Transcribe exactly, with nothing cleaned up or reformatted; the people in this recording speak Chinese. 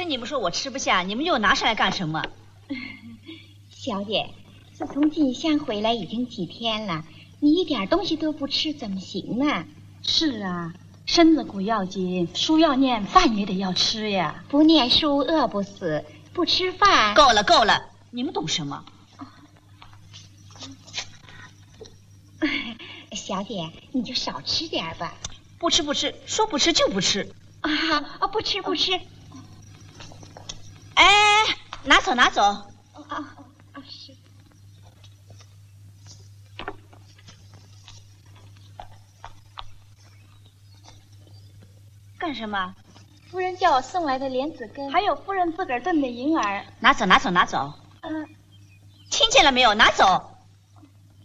跟你们说我吃不下，你们又拿上来干什么？ 小姐，自从进香回来已经几天了，你一点东西都不吃，怎么行呢？ 是啊，身子骨要紧，书要念，饭也得要吃呀。 不念书饿不死，不吃饭。 够了够了，你们懂什么？ 小姐，你就少吃点吧。 不吃不吃，说不吃就不吃。 啊啊！不吃不吃。 哎，拿走拿走。 啊啊啊！是。 干什么？ 夫人叫我送来的莲子羹，还有夫人自个儿炖的银耳。 拿走拿走拿走。 嗯、呃， 听见了没有？拿走。